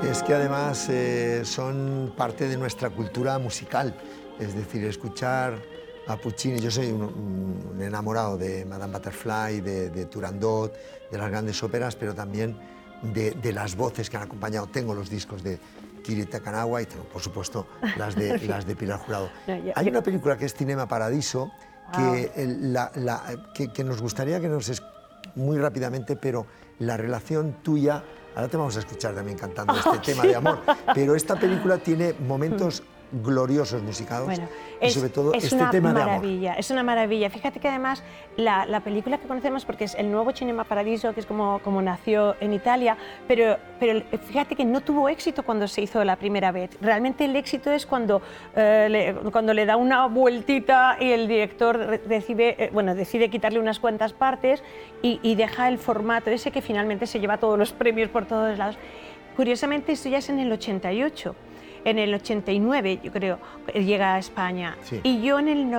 Es que además son parte de nuestra cultura musical, es decir, escuchar a Puccini. Yo soy un enamorado de Madame Butterfly, de Turandot, de las grandes óperas, pero también de las voces que han acompañado. Tengo los discos de Kiri Takanawa y tengo, por supuesto, las de Pilar Jurado. Hay una película que es Cinema Paradiso, que nos gustaría que nos... muy rápidamente, pero la relación tuya... Ahora te vamos a escuchar también cantando este tema de amor, pero esta película tiene momentos gloriosos musicados, bueno, y sobre todo este tema de amor. Es una maravilla. Fíjate que además la película que conocemos, porque es el nuevo Cinema Paradiso, que es como nació en Italia, pero fíjate que no tuvo éxito cuando se hizo la primera vez. Realmente el éxito es cuando le da una vueltita y el director decide quitarle unas cuantas partes y deja el formato ese que finalmente se lleva todos los premios por todos lados. Curiosamente, esto ya es en el 88. En el 89, yo creo, llega a España. Sí. Y yo en el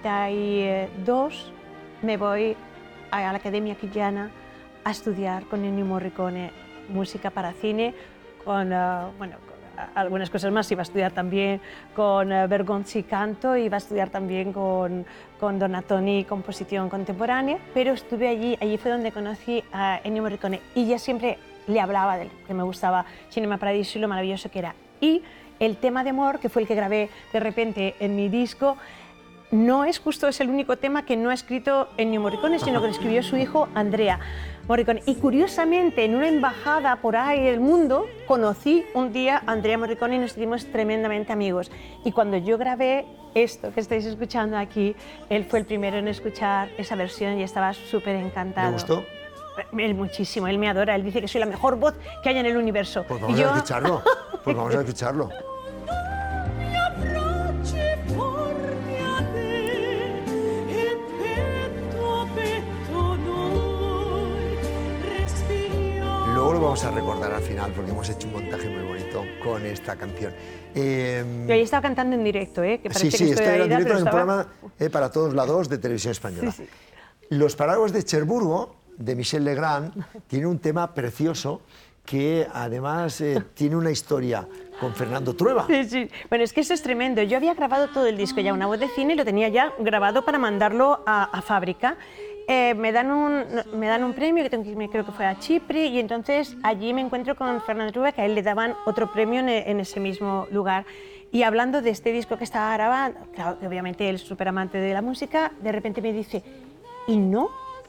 92 me voy a la Academia Quillana a estudiar con Ennio Morricone música para cine, con algunas cosas más. Iba a estudiar también con Bergonzi canto, iba a estudiar también con Donatoni composición contemporánea, pero estuve allí fue donde conocí a Ennio Morricone y ya siempre le hablaba de que me gustaba Cinema Paradiso y lo maravilloso que era. Y el tema de amor, que fue el que grabé de repente en mi disco, no es el único tema que no ha escrito Ennio Morricone, sino que lo escribió su hijo Andrea Morricone. Y curiosamente, en una embajada por ahí del mundo, conocí un día a Andrea Morricone y nos hicimos tremendamente amigos. Y cuando yo grabé esto que estáis escuchando aquí, él fue el primero en escuchar esa versión y estaba súper encantado. ¿Te gustó? Él muchísimo, él me adora, él dice que soy la mejor voz que hay en el universo. Pues vamos a escucharlo, pues vamos a escucharlo. Luego lo vamos a recordar al final porque hemos hecho un montaje muy bonito con esta canción. Yo ahí estaba cantando en directo, que parece que estoy en directo en un estaba... programa para todos lados de Televisión Española. Sí, sí. Los Paraguas de Cherburgo, de Michel Legrand, tiene un tema precioso que además tiene una historia con Fernando Trueba. Sí, sí. Bueno, es que eso es tremendo. Yo había grabado todo el disco ya, una voz de cine, y lo tenía ya grabado para mandarlo a fábrica. Me dan un premio, creo que fue a Chipre, y entonces allí me encuentro con Fernando Trueba, que a él le daban otro premio en ese mismo lugar. Y hablando de este disco que estaba grabando, claro, que obviamente él es súper amante de la música, de repente me dice, ¿y no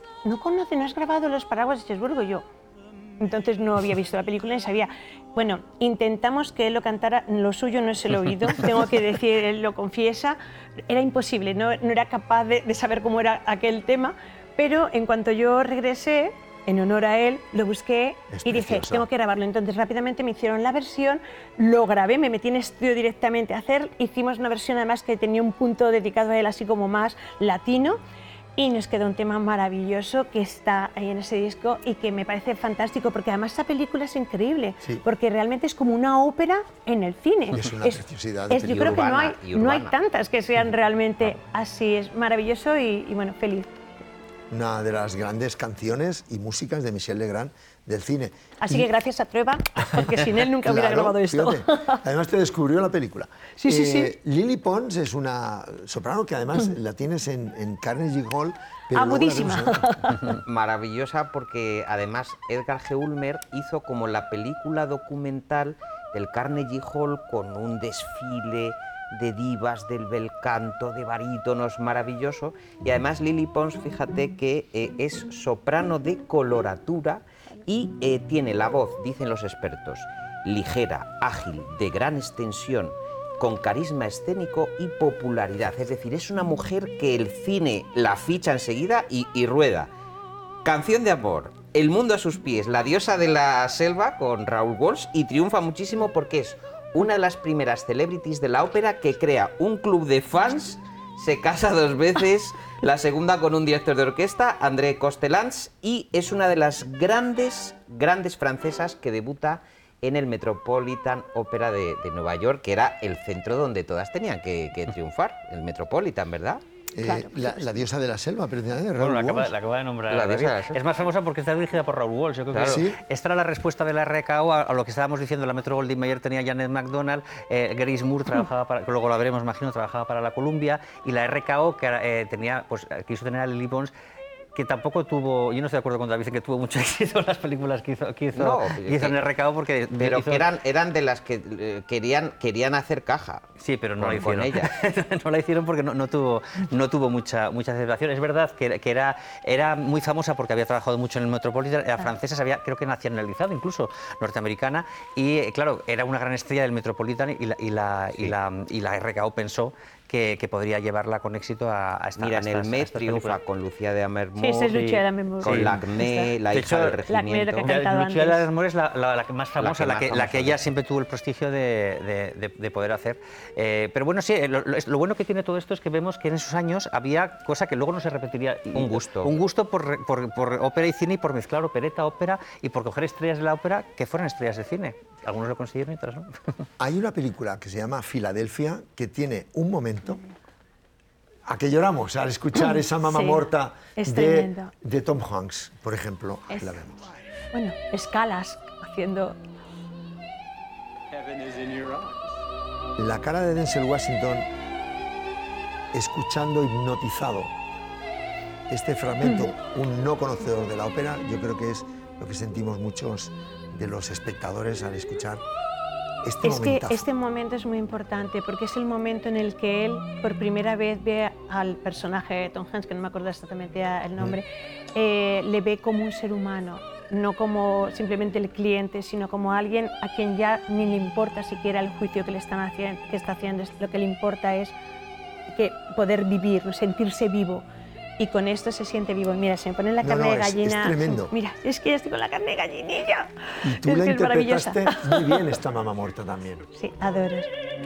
has grabado Los Paraguas de Cherburgo? Yo, entonces no había visto la película ni sabía. Bueno, intentamos que él lo cantara, lo suyo no se lo he oído, tengo que decir, él lo confiesa, era imposible, no era capaz de saber cómo era aquel tema, pero en cuanto yo regresé, en honor a él, lo busqué y dije, tengo que grabarlo. Entonces rápidamente me hicieron la versión, lo grabé, me metí en estudio directamente a hacer, hicimos una versión además que tenía un punto dedicado a él así como más latino, y nos quedó un tema maravilloso que está ahí en ese disco y que me parece fantástico, porque además esa película es increíble, porque realmente es como una ópera en el cine. Es una preciosidad de yo creo que no hay tantas que sean realmente así, es maravilloso y bueno, feliz. Una de las grandes canciones y músicas de Michel Legrand del cine. Así que gracias a Trueba, porque sin él nunca hubiera grabado esto. Fíjate, además te descubrió la película. Sí. Lily Pons es una soprano que además la tienes en Carnegie Hall. Agudísima. Maravillosa, porque además Edgar G. Ulmer hizo como la película documental del Carnegie Hall con un desfile de divas del bel canto, de barítonos, maravilloso. Y además Lily Pons, fíjate que es soprano de coloratura y tiene la voz, dicen los expertos, ligera, ágil, de gran extensión, con carisma escénico y popularidad. Es decir, es una mujer que el cine la ficha enseguida y rueda. Canción de amor, El mundo a sus pies, La diosa de la selva con Raúl Walsh, y triunfa muchísimo porque es una de las primeras celebrities de la ópera que crea un club de fans, se casa 2 veces, la segunda con un director de orquesta, André Costelans, y es una de las grandes francesas que debuta en el Metropolitan Opera de Nueva York, que era el centro donde todas tenían que triunfar, el Metropolitan, ¿verdad? Claro, la diosa de la selva, precisamente, Bueno, Raoul Walsh. la acaba de nombrar. La diosa de la David. selva. Es más famosa porque está dirigida por Raoul Walsh. Yo creo Claro. que Sí. esta era la respuesta de la RKO a lo que estábamos diciendo. La Metro Goldwyn Mayer tenía Janet MacDonald, Grace Moore trabajaba para, luego la veremos, imagino, trabajaba para la Columbia, y la RKO que tenía, pues quiso tener a Lily Pons, que tampoco tuvo, yo no estoy de acuerdo con David, que tuvo mucho éxito en las películas que hizo No, en RKO, porque Pero hizo, que eran de las que querían hacer caja. sí, pero no la con hicieron. ella. No la hicieron porque no tuvo mucha aceptación. Es verdad que era muy famosa porque había trabajado mucho en el Metropolitan, era francesa, se había, creo que nacionalizado, incluso norteamericana, y claro, era una gran estrella del Metropolitan y la RKO pensó que podría llevarla con éxito a esta. Mira, a en el estas- a Met estas triunfa películas. con Lucía de Amermoor, Sí, esa es Lucía de Amermoor. con Sí. Lacmé, la De hija hecho, del Lacmé, la que regimiento. ha cantado Lucía de antes. Amermoor es la que más famosa, La la que que, más famosa, ella sí. siempre tuvo el prestigio de poder hacer. Pero bueno, sí, lo bueno que tiene todo esto es que vemos que en esos años había cosa que luego no se repetiría. Un gusto. Un gusto por ópera y cine y por mezclar opereta, ópera y por coger estrellas de la ópera que fueran estrellas de cine. Algunos lo consiguieron y otros no. Hay una película que se llama Filadelfia que tiene un momento a que lloramos al escuchar esa mamá Sí, morta es tremendo. de Tom Hanks, por ejemplo. Ahí Es- la vemos. Bueno, escalas haciendo... La cara de Denzel Washington escuchando hipnotizado este fragmento, un no conocedor de la ópera, yo creo que es lo que sentimos muchos de los espectadores al escuchar este Es que momentazo. este momento es muy importante porque es el momento en el que él por primera vez ve al personaje de Tom Hanks, que no me acuerdo exactamente el nombre, le ve como un ser humano, no como simplemente el cliente, sino como alguien a quien ya ni le importa siquiera el juicio que le están haciendo, que está haciendo. Lo que le importa es que poder vivir, sentirse vivo. Y con esto se siente vivo. Mira, se me pone la No, carne no, de es gallina. tremendo. Mira, es que ya estoy con la carne de gallinilla. Y tú Es la que es maravillosa. interpretaste muy bien esta mamá muerta también. Sí, adoro.